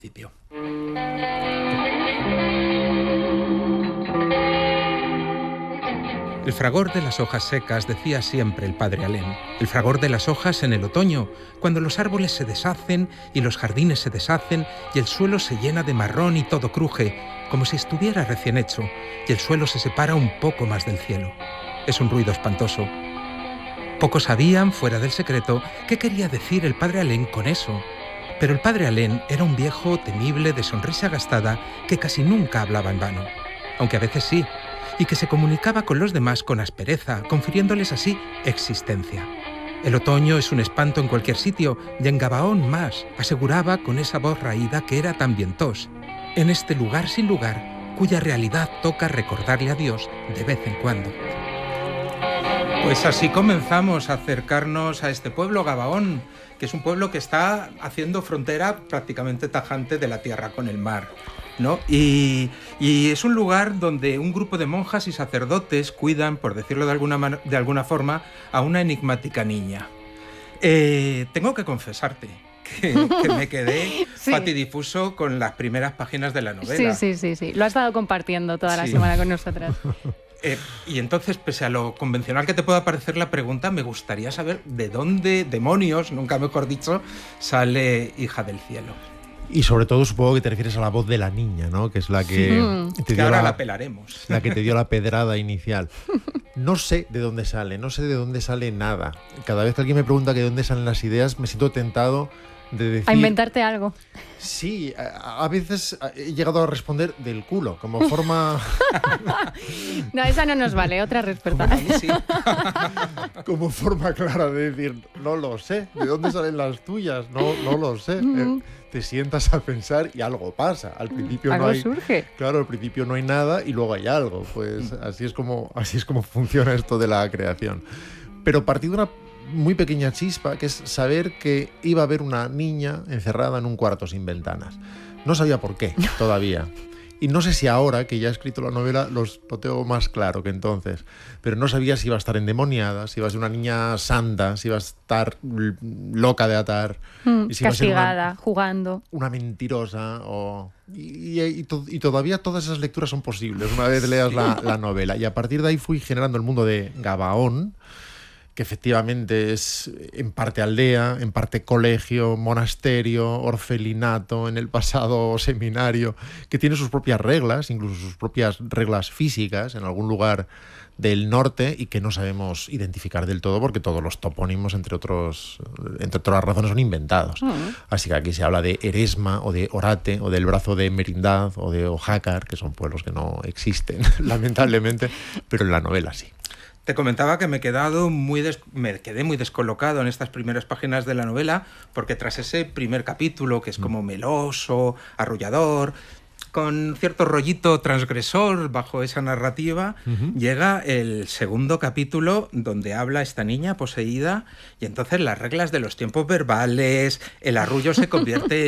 principio. El fragor de las hojas secas, decía siempre el padre Alén. El fragor de las hojas en el otoño, cuando los árboles se deshacen y los jardines se deshacen y el suelo se llena de marrón y todo cruje, como si estuviera recién hecho, y el suelo se separa un poco más del cielo. Es un ruido espantoso. Pocos sabían, fuera del secreto, qué quería decir el padre Alén con eso. Pero el padre Alén era un viejo temible de sonrisa gastada que casi nunca hablaba en vano, aunque a veces sí, y que se comunicaba con los demás con aspereza, confiriéndoles así existencia. El otoño es un espanto en cualquier sitio, y en Gabaón más, aseguraba con esa voz raída que era tan vientos. En este lugar sin lugar, cuya realidad toca recordarle a Dios de vez en cuando. Pues así comenzamos a acercarnos a este pueblo, Gabaón, que es un pueblo que está haciendo frontera prácticamente tajante de la tierra con el mar, ¿no? Y es un lugar donde un grupo de monjas y sacerdotes cuidan, por decirlo de alguna forma, a una enigmática niña. Tengo que confesarte que me quedé Sí. patidifuso con las primeras páginas de la novela. Sí. Lo has estado compartiendo toda la semana con nosotras. Y entonces, pese a lo convencional que te pueda parecer la pregunta, me gustaría saber de dónde, demonios, nunca mejor dicho, sale Hija del Cielo. Y sobre todo supongo que te refieres a la voz de la niña, ¿no? Que es la que te dio ahora la pelaremos. La que te dio la pedrada inicial. No sé de dónde sale nada. Cada vez que alguien me pregunta que de dónde salen las ideas, me siento tentado de decir... A inventarte algo. Sí, a veces he llegado a responder del culo, como forma... No, esa no nos vale, otra respuesta. Sí. Como forma clara de decir, no lo sé, ¿de dónde salen las tuyas? No lo sé. Te sientas a pensar y algo pasa. Al principio algo no hay... surge. Claro, al principio no hay nada y luego hay algo. Pues así es como funciona esto de la creación. Pero partí de una muy pequeña chispa, que es saber que iba a haber una niña encerrada en un cuarto sin ventanas. No sabía por qué, todavía. Y no sé si ahora, que ya he escrito la novela, lo tengo más claro que entonces. Pero no sabía si iba a estar endemoniada, si iba a ser una niña santa, si iba a estar loca de atar. Y si castigada, iba a ser jugando. una mentirosa. Y todavía todas esas lecturas son posibles una vez leas la novela. Y a partir de ahí fui generando el mundo de Gabaón, que efectivamente es en parte aldea, en parte colegio, monasterio, orfelinato, en el pasado seminario, que tiene sus propias reglas, incluso sus propias reglas físicas en algún lugar del norte y que no sabemos identificar del todo porque todos los topónimos, entre otras razones, son inventados. Así que aquí se habla de Eresma o de Orate o del brazo de Merindad o de Ojácar, que son pueblos que no existen, lamentablemente, pero en la novela sí. Te comentaba que me quedé muy descolocado en estas primeras páginas de la novela, porque tras ese primer capítulo, que es como meloso, arrullador, con cierto rollito transgresor bajo esa narrativa, llega el segundo capítulo donde habla esta niña poseída y entonces las reglas de los tiempos verbales, el arrullo se convierte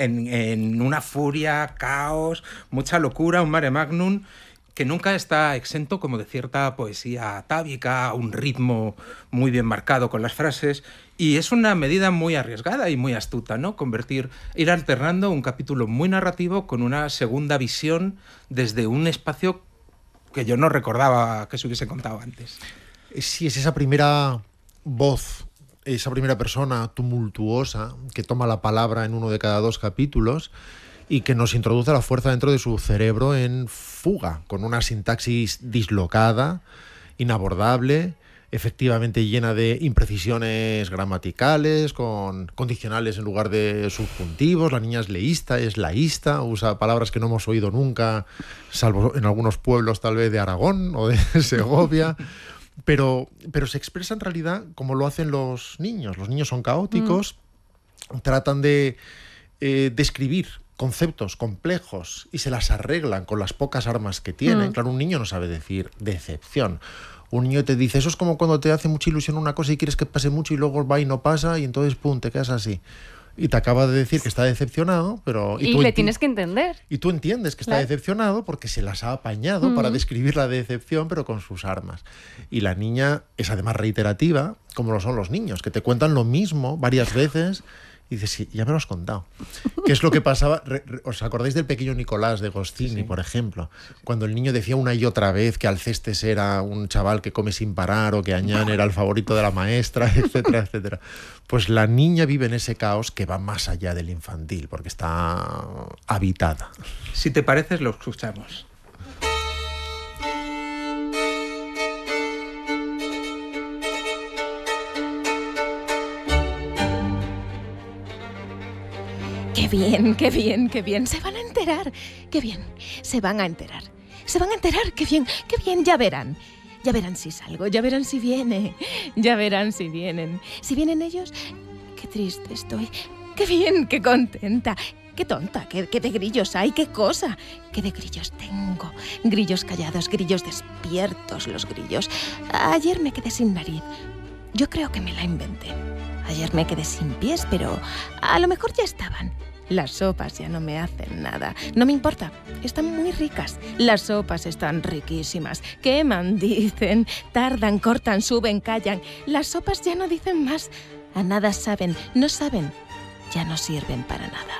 en una furia, caos, mucha locura, un mare magnum, que nunca está exento como de cierta poesía atávica, un ritmo muy bien marcado con las frases, y es una medida muy arriesgada y muy astuta, ¿no? Ir alternando un capítulo muy narrativo con una segunda visión desde un espacio que yo no recordaba que se hubiese contado antes. Sí, es esa primera voz, esa primera persona tumultuosa que toma la palabra en uno de cada dos capítulos y que nos introduce a la fuerza dentro de su cerebro en fuga, con una sintaxis dislocada, inabordable, efectivamente llena de imprecisiones gramaticales, con condicionales en lugar de subjuntivos. La niña es leísta, es laísta, usa palabras que no hemos oído nunca, salvo en algunos pueblos tal vez de Aragón o de Segovia. Pero se expresa en realidad como lo hacen los niños. Los niños son caóticos, tratan de describir conceptos complejos y se las arreglan con las pocas armas que tienen. Claro, un niño no sabe decir decepción. Un niño te dice, eso es como cuando te hace mucha ilusión una cosa y quieres que pase mucho y luego va y no pasa y entonces pum, te quedas así. Y te acaba de decir que está decepcionado, pero... Y le tienes que entender. Y tú entiendes que está decepcionado porque se las ha apañado para describir la decepción, pero con sus armas. Y la niña es además reiterativa, como lo son los niños, que te cuentan lo mismo varias veces Y dices, sí, ya me lo has contado. ¿Qué es lo que pasaba? ¿Os acordáis del pequeño Nicolás de Goscinny, por ejemplo? Cuando el niño decía una y otra vez que Alcestes era un chaval que come sin parar o que Añán era el favorito de la maestra, etcétera, etcétera. Pues la niña vive en ese caos que va más allá del infantil, porque está habitada. Si te pareces, lo escuchamos. Qué bien, qué bien, qué bien. Se van a enterar. Qué bien. Se van a enterar. Se van a enterar. Qué bien, qué bien. Ya verán. Ya verán si salgo. Ya verán si viene. Ya verán si vienen. Si vienen ellos, qué triste estoy. Qué bien, qué contenta. Qué tonta, qué de grillos hay, qué cosa. Qué de grillos tengo. Grillos callados, grillos despiertos, los grillos. Ayer me quedé sin nariz. Yo creo que me la inventé. Ayer me quedé sin pies, pero a lo mejor ya estaban. Las sopas ya no me hacen nada. No me importa. Están muy ricas. Las sopas están riquísimas. Queman, dicen. Tardan, cortan, suben, callan. Las sopas ya no dicen más. A nada saben. No saben. Ya no sirven para nada.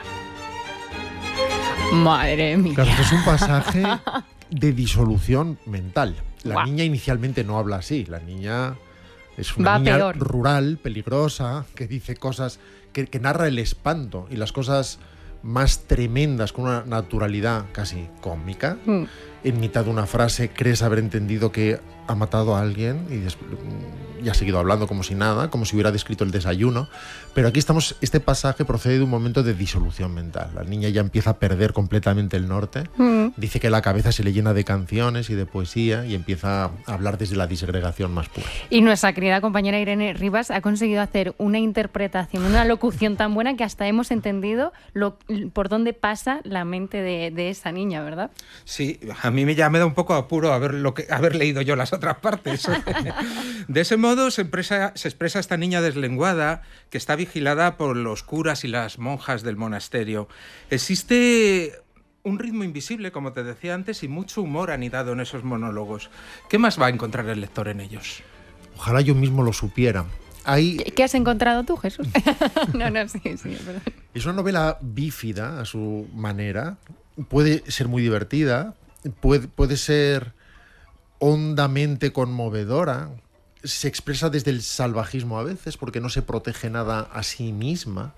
Madre mía. Claro, esto es un pasaje de disolución mental. La Guau. niña inicialmente no habla así. La niña es una Va niña peor. rural, peligrosa, que dice cosas, que narra el espanto y las cosas más tremendas con una naturalidad casi cómica. En mitad de una frase crees haber entendido que ha matado a alguien y ha seguido hablando como si nada, como si hubiera descrito el desayuno. Pero aquí estamos, este pasaje procede de un momento de disolución mental. La niña ya empieza a perder completamente el norte. Dice que la cabeza se le llena de canciones y de poesía y empieza a hablar desde la disgregación más pura. Y nuestra querida compañera Irene Rivas ha conseguido hacer una interpretación, una locución tan buena que hasta hemos entendido por dónde pasa la mente de esa niña, ¿verdad? Sí, a mí ya me da un poco apuro haber leído yo las otras partes. De ese modo se expresa esta niña deslenguada que está vigilada por los curas y las monjas del monasterio. Existe un ritmo invisible, como te decía antes, y mucho humor anidado en esos monólogos. ¿Qué más va a encontrar el lector en ellos? Ojalá yo mismo lo supiera. ¿Qué has encontrado tú, Jesús? No, sí, perdón. Es una novela bífida a su manera. Puede ser muy divertida, puede ser hondamente conmovedora. Se expresa desde el salvajismo a veces, porque no se protege nada a sí misma.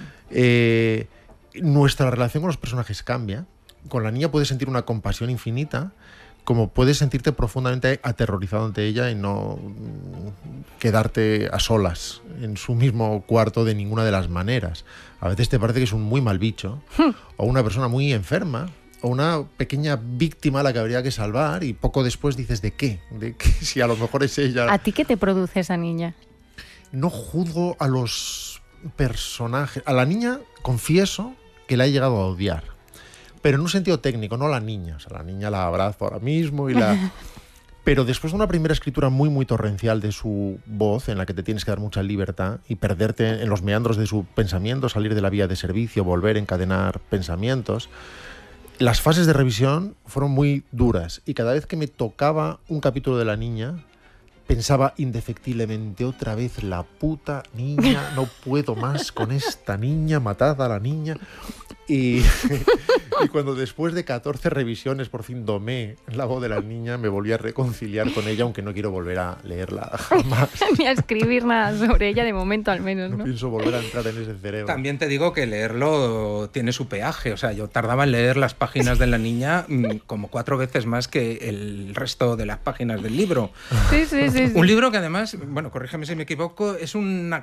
Nuestra relación con los personajes cambia. Con la niña puedes sentir una compasión infinita, como puedes sentirte profundamente aterrorizado ante ella y no quedarte a solas en su mismo cuarto de ninguna de las maneras. A veces te parece que es un muy mal bicho, o una persona muy enferma, o una pequeña víctima a la que habría que salvar, y poco después dices, ¿de qué? ¿De qué? Si a lo mejor es ella. ¿A ti qué te produce esa niña? No juzgo a los personajes. A la niña confieso que la he llegado a odiar, pero en un sentido técnico, no a la niña. O sea, la niña la abrazo ahora mismo Pero después de una primera escritura muy, muy torrencial de su voz, en la que te tienes que dar mucha libertad y perderte en los meandros de su pensamiento, salir de la vía de servicio, volver a encadenar pensamientos, las fases de revisión fueron muy duras, y cada vez que me tocaba un capítulo de la niña, pensaba indefectiblemente, otra vez la puta niña, no puedo más con esta niña, matad a la niña. Y cuando después de 14 revisiones por fin domé la voz de la niña, me volví a reconciliar con ella, aunque no quiero volver a leerla jamás. Ni a escribir nada sobre ella de momento al menos, No ¿no? pienso volver a entrar en ese cerebro. También te digo que leerlo tiene su peaje. O sea, yo tardaba en leer las páginas de la niña como 4 veces más que el resto de las páginas del libro. Sí. Un libro que además, bueno, corrígeme si me equivoco, es una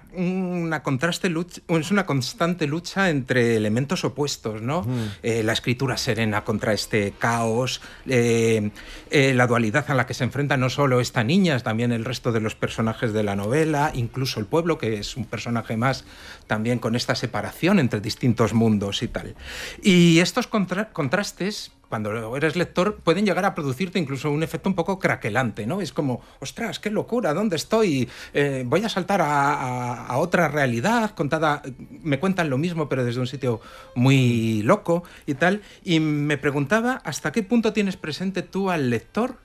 constante lucha entre elementos opuestos, ¿no? La escritura serena contra este caos, la dualidad a la que se enfrenta no solo esta niña, también el resto de los personajes de la novela, incluso el pueblo, que es un personaje más también con esta separación entre distintos mundos y tal. Y estos contrastes, cuando eres lector, pueden llegar a producirte incluso un efecto un poco craquelante, ¿no? Es como, ostras, qué locura, ¿dónde estoy? Voy a saltar a otra realidad contada, me cuentan lo mismo pero desde un sitio muy loco y tal. Y me preguntaba hasta qué punto tienes presente tú al lector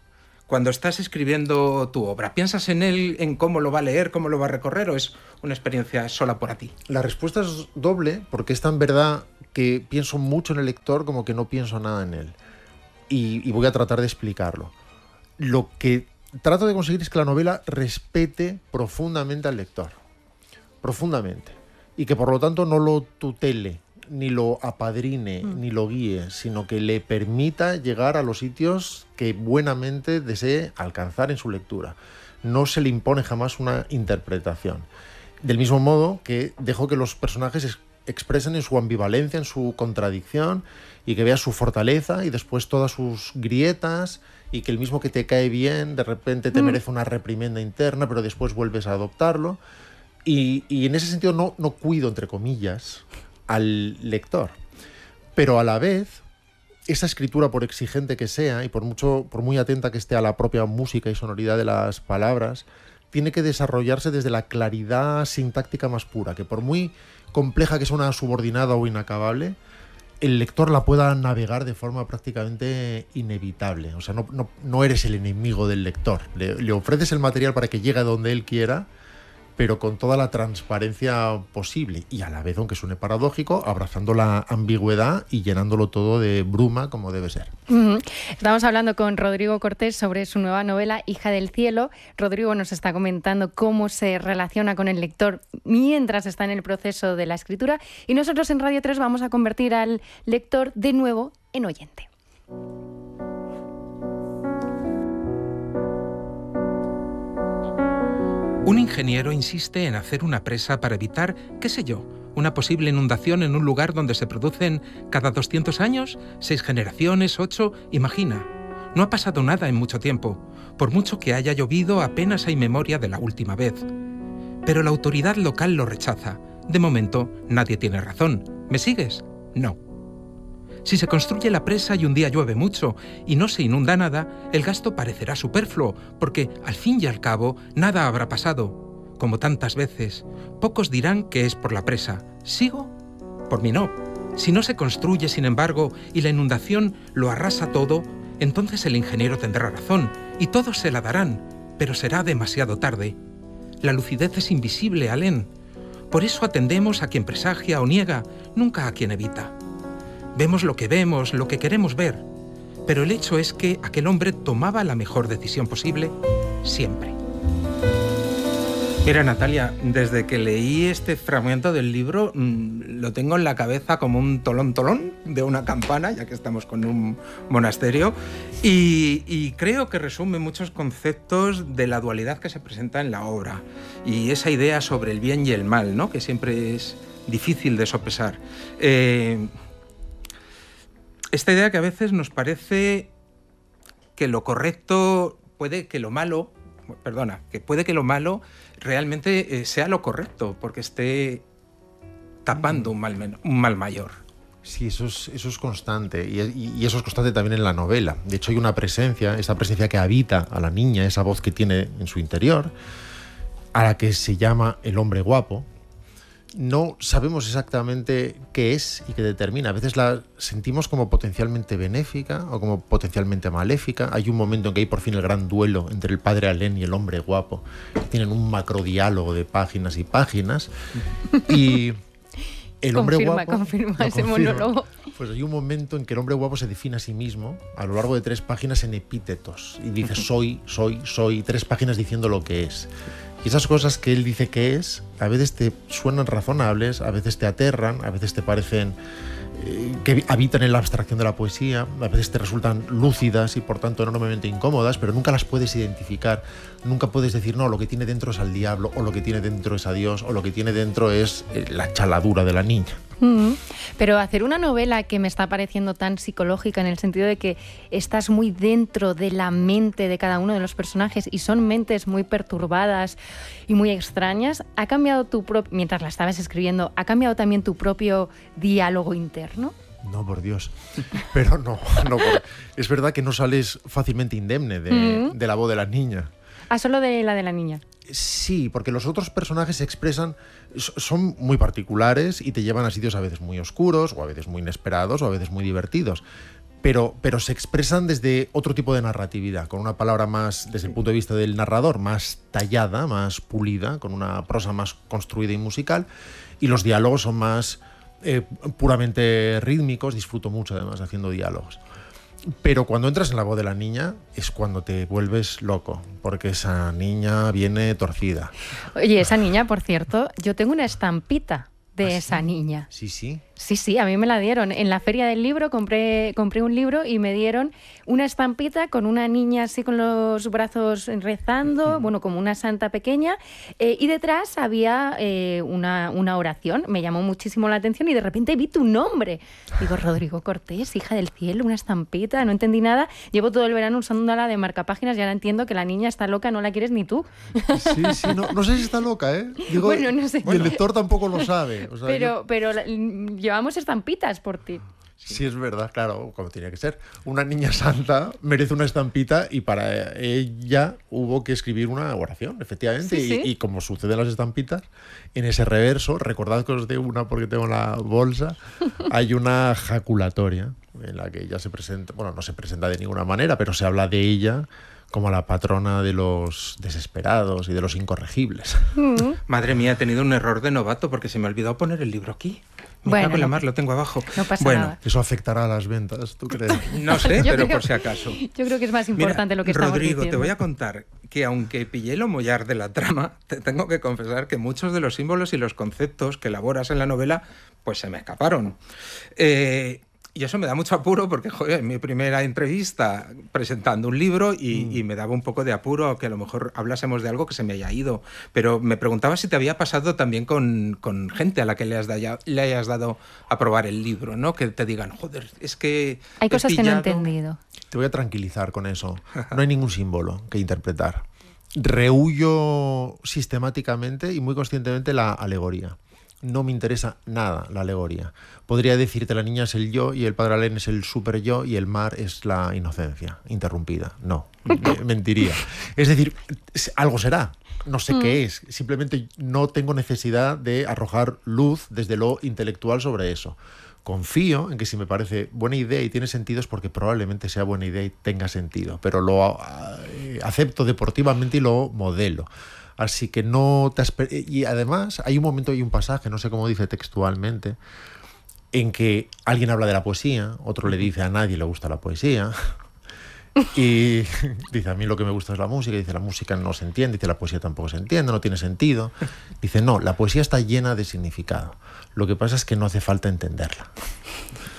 cuando estás escribiendo tu obra? ¿Piensas en él, en cómo lo va a leer, cómo lo va a recorrer, o es una experiencia sola por ti? La respuesta es doble, porque es tan verdad que pienso mucho en el lector como que no pienso nada en él. Y voy a tratar de explicarlo. Lo que trato de conseguir es que la novela respete profundamente al lector. Profundamente. Y que por lo tanto no lo tutele, ni lo apadrine, ni lo guíe, sino que le permita llegar a los sitios que buenamente desee alcanzar en su lectura. No se le impone jamás una interpretación. Del mismo modo que dejo que los personajes expresen en su ambivalencia, en su contradicción, y que veas su fortaleza y después todas sus grietas, y que el mismo que te cae bien de repente te merece una reprimenda interna, pero después vuelves a adoptarlo. Y en ese sentido no cuido, entre comillas, al lector. Pero a la vez, esa escritura, por exigente que sea y por muy atenta que esté a la propia música y sonoridad de las palabras, tiene que desarrollarse desde la claridad sintáctica más pura, que por muy compleja que sea una subordinada o inacabable, el lector la pueda navegar de forma prácticamente inevitable. O sea, no eres el enemigo del lector. Le ofreces el material para que llegue a donde él quiera, pero con toda la transparencia posible y a la vez, aunque suene paradójico, abrazando la ambigüedad y llenándolo todo de bruma como debe ser. Estamos hablando con Rodrigo Cortés sobre su nueva novela Hija del Cielo. Rodrigo nos está comentando cómo se relaciona con el lector mientras está en el proceso de la escritura, y nosotros en Radio 3 vamos a convertir al lector de nuevo en oyente. Un ingeniero insiste en hacer una presa para evitar, qué sé yo, una posible inundación en un lugar donde se producen cada 200 años, 6 generaciones, 8, imagina. No ha pasado nada en mucho tiempo. Por mucho que haya llovido, apenas hay memoria de la última vez. Pero la autoridad local lo rechaza. De momento, nadie tiene razón. ¿Me sigues? No. Si se construye la presa y un día llueve mucho y no se inunda nada, el gasto parecerá superfluo, porque al fin y al cabo nada habrá pasado. Como tantas veces, pocos dirán que es por la presa. ¿Sigo? Por mí no. Si no se construye, sin embargo, y la inundación lo arrasa todo, entonces el ingeniero tendrá razón y todos se la darán, pero será demasiado tarde. La lucidez es invisible, Alain. Por eso atendemos a quien presagia o niega, nunca a quien evita. Vemos, lo que queremos ver, pero el hecho es que aquel hombre tomaba la mejor decisión posible siempre. Mira, Natalia, desde que leí este fragmento del libro, lo tengo en la cabeza como un tolón de una campana, ya que estamos con un monasterio, y creo que resume muchos conceptos de la dualidad que se presenta en la obra, y esa idea sobre el bien y el mal, ¿no?, que siempre es difícil de sopesar. Esta idea que a veces nos parece que lo correcto puede que lo malo realmente sea lo correcto, porque esté tapando un mal mayor. Sí, eso es constante, y eso es constante también en la novela. De hecho, hay una presencia, esa presencia que habita a la niña, esa voz que tiene en su interior, a la que se llama el hombre guapo. No sabemos exactamente qué es y qué determina. A veces la sentimos como potencialmente benéfica o como potencialmente maléfica. Hay un momento en que hay por fin el gran duelo entre el padre Alain y el hombre guapo. Tienen un macrodiálogo de páginas y páginas. Y el hombre guapo... Confirma ese monólogo. Pues hay un momento en que el hombre guapo se define a sí mismo a lo largo de 3 páginas en epítetos. Y dice soy, 3 páginas diciendo lo que es. Y esas cosas que él dice que es, a veces te suenan razonables, a veces te aterran, a veces te parecen que habitan en la abstracción de la poesía, a veces te resultan lúcidas y por tanto enormemente incómodas, pero nunca las puedes identificar. Nunca puedes decir, no, lo que tiene dentro es al diablo, o lo que tiene dentro es a Dios, o lo que tiene dentro es la chaladura de la niña. Pero hacer una novela que me está pareciendo tan psicológica, en el sentido de que estás muy dentro de la mente de cada uno de los personajes y son mentes muy perturbadas y muy extrañas, ¿ha cambiado mientras la estabas escribiendo, ha cambiado también tu propio diálogo interno? No, por Dios. Pero no. Es verdad que no sales fácilmente indemne de la voz de la niña. ¿Ah, solo de la niña? Sí, porque los otros personajes se expresan, son muy particulares y te llevan a sitios a veces muy oscuros, o a veces muy inesperados, o a veces muy divertidos. pero se expresan desde otro tipo de narratividad, con una palabra más, desde el punto de vista del narrador, más tallada, más pulida, con una prosa más construida y musical, y los diálogos son más puramente rítmicos. Disfruto mucho además haciendo diálogos. Pero cuando entras en la voz de la niña es cuando te vuelves loco, porque esa niña viene torcida. Oye, esa niña, por cierto, yo tengo una estampita de ¿Ah, esa sí? niña. Sí, sí. Sí, a mí me la dieron. En la feria del libro compré un libro y me dieron una estampita con una niña así con los brazos rezando, bueno, como una santa pequeña, y detrás había una oración. Me llamó muchísimo la atención y de repente vi tu nombre. Digo, Rodrigo Cortés, hija del cielo, una estampita, no entendí nada. Llevo todo el verano usándola de marcapáginas y ahora entiendo que la niña está loca, no la quieres ni tú. Sí, no sé si está loca, ¿eh? Digo, Bueno, no sé. Y el lector tampoco lo sabe. O sea, Pero llevamos estampitas por ti. Sí, es verdad, claro, como tenía que ser. Una niña santa merece una estampita y para ella hubo que escribir una oración, efectivamente. Sí. Y como sucede en las estampitas, en ese reverso, recordad que os dé una porque tengo en la bolsa, hay una jaculatoria en la que ella se presenta, bueno, no se presenta de ninguna manera, pero se habla de ella como la patrona de los desesperados y de los incorregibles. Madre mía, he tenido un error de novato porque se me ha olvidado poner el libro aquí. Me Bueno, cago en la no- mar, lo tengo abajo. No pasa bueno, nada. Eso afectará a las ventas, ¿tú crees? no sé, Yo pero creo- por si acaso. Yo creo que es más Mira, importante lo que estamos Rodrigo, diciendo. te voy a contar que aunque pillé lo mollar de la trama, te tengo que confesar que muchos de los símbolos y los conceptos que elaboras en la novela pues se me escaparon. Y eso me da mucho apuro porque, joder, es mi primera entrevista presentando un libro y me daba un poco de apuro que a lo mejor hablásemos de algo que se me haya ido. Pero me preguntaba si te había pasado también con gente a la que le hayas dado a probar el libro, ¿no? Que te digan, joder, es que... Hay he cosas que no he pillado". entendido. Te voy a tranquilizar con eso. No hay ningún símbolo que interpretar. Rehuyo sistemáticamente y muy conscientemente la alegoría. No me interesa nada la alegoría. Podría decirte la niña es el yo y el padre Alén es el super yo y el mar es la inocencia interrumpida. No, mentiría. Es decir, algo será. No sé qué es. Simplemente no tengo necesidad de arrojar luz desde lo intelectual sobre eso. Confío en que si me parece buena idea y tiene sentido es porque probablemente sea buena idea y tenga sentido, pero lo acepto deportivamente y lo modelo. Así que no te y además hay un momento y un pasaje, no sé cómo dice textualmente, en que alguien habla de la poesía, otro le dice a nadie le gusta la poesía. Y dice, a mí lo que me gusta es la música. Dice, la música no se entiende. Dice, la poesía tampoco se entiende, no tiene sentido. Dice, no, la poesía está llena de significado. Lo que pasa es que no hace falta entenderla.